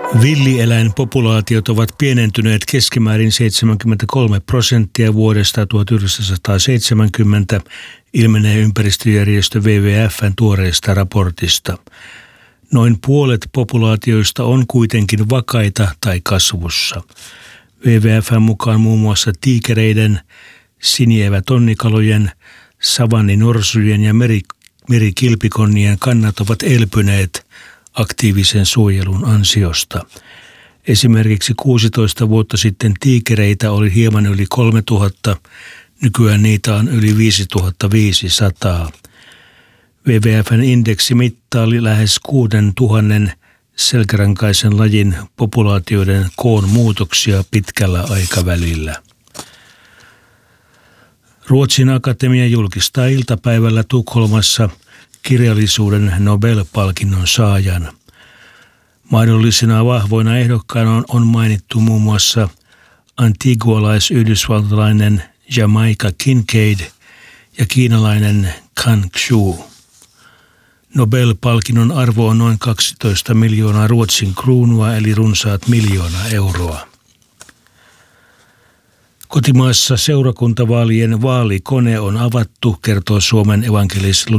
Villieläinpopulaatiot ovat pienentyneet keskimäärin 73% vuodesta 1970, ilmenee ympäristöjärjestö WWF:n tuoreesta raportista. Noin puolet populaatioista on kuitenkin vakaita tai kasvussa. WWF:n mukaan muun muassa tiikereiden, sinievä-tonnikalojen, savanninorsujen ja merikilpikonnien kannat ovat elpyneet aktiivisen suojelun ansiosta. Esimerkiksi 16 vuotta sitten tiikereitä oli hieman yli 3000, nykyään niitä on yli 5500. WWF:n indeksi mittaili lähes 6000 selkärankaisen lajin populaatioiden koon muutoksia pitkällä aikavälillä. Ruotsin Akatemia julkistaa iltapäivällä Tukholmassa kirjallisuuden Nobel-palkinnon saajan. Mahdollisina vahvoina ehdokkaina on mainittu muun muassa antigualais-yhdysvaltalainen Jamaica Kincaid ja kiinalainen Kan Xiu. Nobel-palkinnon arvo on noin 12 miljoonaa Ruotsin kruunua eli runsaat 1 miljoonaa euroa. Kotimaassa seurakuntavaalien vaalikone on avattu, kertoo Suomen evankelis